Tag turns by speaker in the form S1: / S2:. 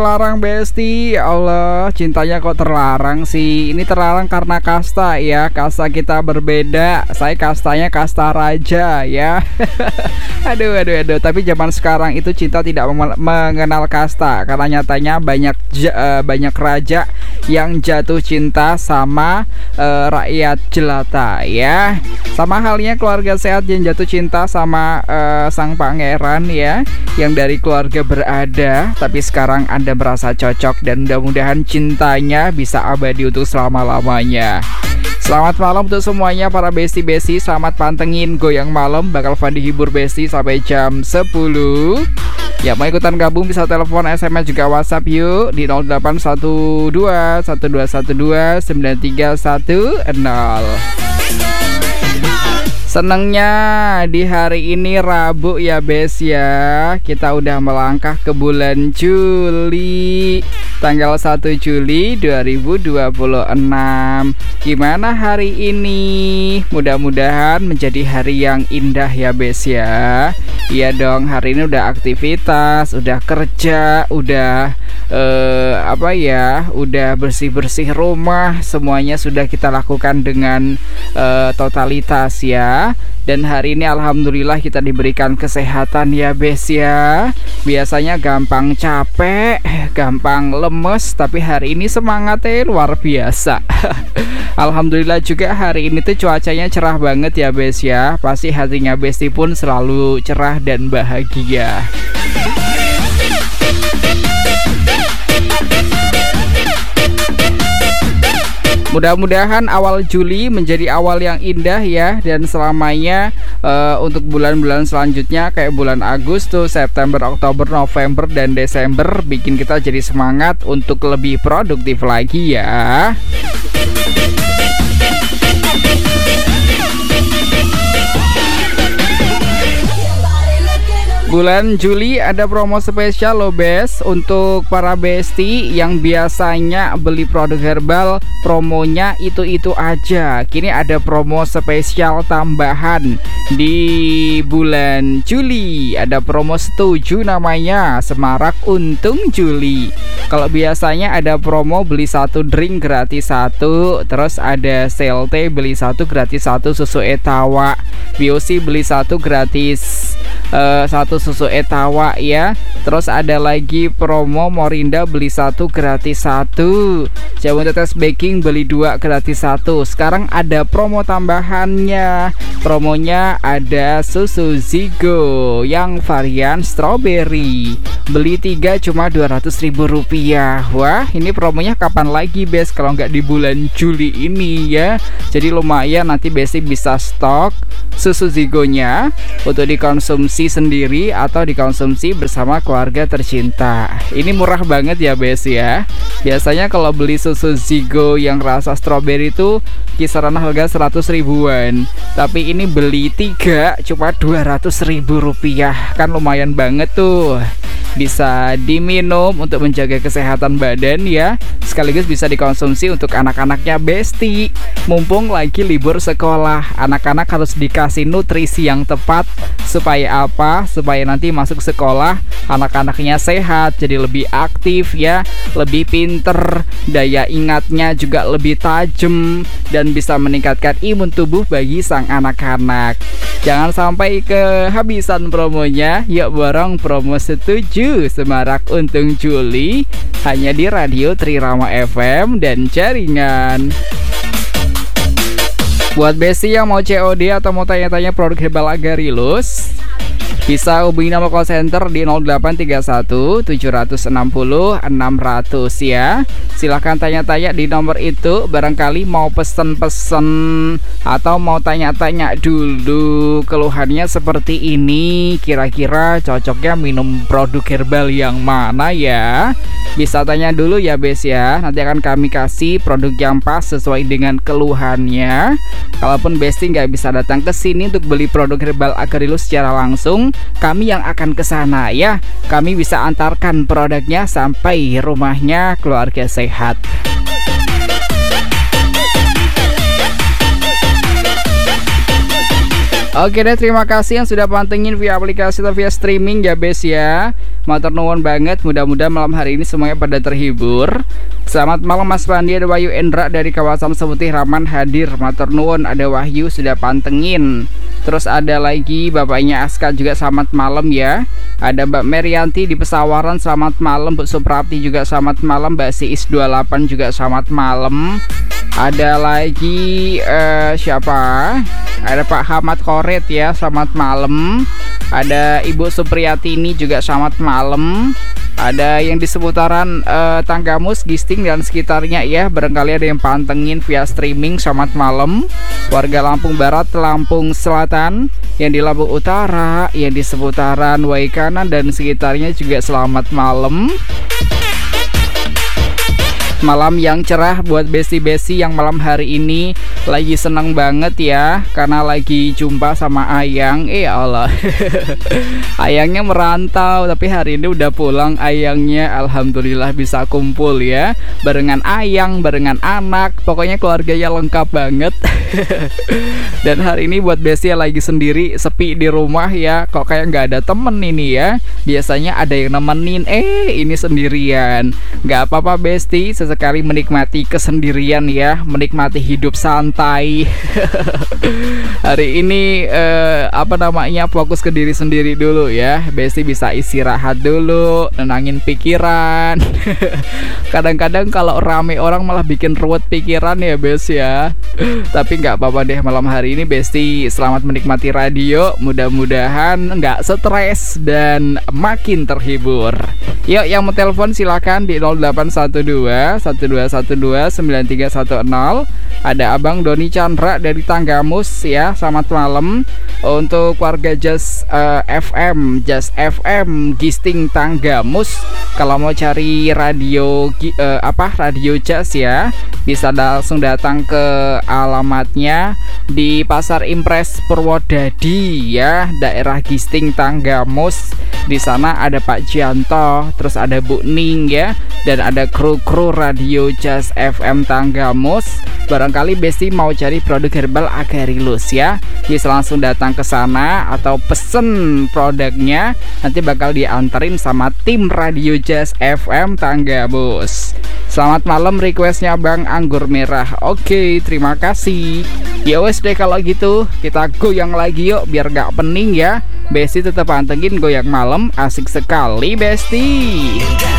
S1: Larang Besti, ya Allah, cintanya kok terlarang sih. Ini terlarang karena kasta ya. Kasta kita berbeda. Saya kastanya kasta raja ya. Aduh. Tapi zaman sekarang itu cinta tidak mengenal kasta. Karena nyatanya banyak raja yang jatuh cinta sama rakyat jelata ya. Sama halnya keluarga sehat yang jatuh cinta sama sang pangeran ya, yang dari keluarga berada. Tapi sekarang Anda merasa cocok dan mudah-mudahan cintanya bisa abadi untuk selama-lamanya. Selamat malam untuk semuanya para besti-besti. Selamat pantengin Goyang Malam. Bakal Fandi hibur besti sampai jam 10. Ya, mau ikutan gabung bisa telepon, SMS juga WhatsApp yuk di 0812 1212 9310. Senengnya di hari ini Rabu ya Bes ya. Kita udah melangkah ke bulan Juli, tanggal 1 Juli 2026. Gimana hari ini? Mudah-mudahan menjadi hari yang indah ya Bes ya. Iya dong, hari ini udah aktivitas, udah kerja, udah udah bersih-bersih rumah. Semuanya sudah kita lakukan dengan totalitas ya. Dan hari ini alhamdulillah kita diberikan kesehatan ya Bes ya. Biasanya gampang capek, gampang lemes, tapi hari ini semangatnya luar biasa. Alhamdulillah juga hari ini tuh cuacanya cerah banget ya Bes ya. Pasti hatinya Besti pun selalu cerah dan bahagia. Mudah-mudahan awal Juli menjadi awal yang indah ya. Dan selamanya untuk bulan-bulan selanjutnya kayak bulan Agustus, September, Oktober, November, dan Desember bikin kita jadi semangat untuk lebih produktif lagi ya. Bulan Juli ada promo spesial loh Bes. Untuk para besti yang biasanya beli produk herbal, promonya itu-itu aja. Kini ada promo spesial tambahan di bulan Juli. Ada promo setuju namanya, Semarak Untung Juli. Kalau biasanya ada promo beli satu drink gratis satu, terus ada CLT beli satu gratis satu susu Etawa, VOC beli satu gratis satu susu Etawa ya. Terus ada lagi promo Morinda beli satu gratis satu, jamu tetes baking beli dua gratis satu. Sekarang ada promo tambahannya. Promonya ada susu Zigo yang varian strawberry, beli 3 cuma Rp200.000. Wah, ini promonya kapan lagi Bes kalau nggak di bulan Juli ini ya. Jadi lumayan, nanti Besti bisa stok susu Zigonya untuk dikonsumsi sendiri atau dikonsumsi bersama keluarga tercinta. Ini murah banget ya Bes ya. Biasanya kalau beli susu Zigo yang rasa strawberry itu kisaran harga 100 ribuan, tapi ini beli 3 cuma Rp200.000. Kan lumayan banget tuh. Bisa diminum untuk menjaga kesehatan badan ya, sekaligus bisa dikonsumsi untuk anak-anaknya Besti. Mumpung lagi libur sekolah, anak-anak harus dikasih nutrisi yang tepat. Supaya apa? Supaya nanti masuk sekolah anak-anaknya sehat, jadi lebih aktif ya, lebih pinter, daya ingatnya juga lebih tajam, dan bisa meningkatkan imun tubuh bagi sang anak-anak. Jangan sampai kehabisan promonya. Yuk borong promo setuju Semarak Untung Juli hanya di Radio Trirama FM dan jaringan. Buat Besti yang mau COD atau mau tanya-tanya produk herbal Agarilus, bisa hubungi nomor call center di 0831 760 600 ya. Silahkan tanya-tanya di nomor itu. Barangkali mau pesen-pesen atau mau tanya-tanya dulu keluhannya seperti ini, kira-kira cocoknya minum produk herbal yang mana ya. Bisa tanya dulu ya Bes ya. Nanti akan kami kasih produk yang pas sesuai dengan keluhannya. Kalaupun Besti nggak bisa datang ke sini untuk beli produk herbal Agarilus secara langsung, kami yang akan ke sana ya. Kami bisa antarkan produknya sampai rumahnya keluarga sehat. Oke deh, terima kasih yang sudah pantengin via aplikasi atau via streaming ya Bes ya. Matur nuwun banget, mudah-mudahan malam hari ini semuanya pada terhibur. Selamat malam Mas Pandi, ada Wahyu Endra dari kawasan Seputih Raman hadir. Matur nuwun, ada Wahyu sudah pantengin. Terus ada lagi bapaknya Aska juga selamat malam ya. Ada Mbak Merianti di Pesawaran selamat malam, Bu Suprapti juga selamat malam, Mbak Siis 28 juga selamat malam. Ada lagi siapa? Ada Pak Hamad Koret ya, selamat malam. Ada Ibu Supriyatini juga selamat malam. Ada yang di seputaran Tanggamus, Gisting dan sekitarnya ya. Barangkali ada yang pantengin via streaming, selamat malam. Warga Lampung Barat, Lampung Selatan, yang di Lampung Utara, yang di seputaran Waikanan dan sekitarnya juga selamat malam. Malam yang cerah buat besti-besti yang malam hari ini lagi seneng banget ya, karena lagi jumpa sama Ayang. Allah Ayangnya merantau, tapi hari ini udah pulang Ayangnya. Alhamdulillah bisa kumpul ya, barengan Ayang, barengan anak, pokoknya keluarganya lengkap banget. Dan hari ini buat besti yang lagi sendiri, sepi di rumah ya, kok kayak nggak ada temen ini ya. Biasanya ada yang nemenin, ini sendirian. Nggak apa-apa besti, sesekali menikmati kesendirian ya, menikmati hidup santai. Hari ini fokus ke diri sendiri dulu ya. Besti bisa istirahat dulu, nenangin pikiran. Kadang-kadang kalau rame orang malah bikin ruwet pikiran ya Bes ya. Tapi nggak apa-apa deh, malam hari ini Besti selamat menikmati radio. Mudah-mudahan nggak stres dan makin terhibur. Yuk yang mau telepon silakan di 0812 1212 9310. Ada Abang Doni Chandra dari Tanggamus ya, selamat malam. Untuk warga Jazz FM Gisting Tanggamus, kalau mau cari radio radio Jazz ya, bisa langsung datang ke alamatnya di Pasar Impres Purwodadi ya, daerah Gisting Tanggamus. Di sana ada Pak Janto, terus ada Bu Ning ya, dan ada kru radio Jazz FM Tanggamus. Barangkali Besti mau cari produk herbal Agarilus ya, bisa langsung datang ke sana atau pesen produknya, nanti bakal dianterin sama tim radio Jazz FM Tanggamus. Selamat malam, requestnya Bang Anggur Merah. Oke, terima kasih. Ya wes deh kalau gitu, kita goyang lagi yuk biar gak pening ya. Besti tetap pantengin goyang malam, asik sekali Besti.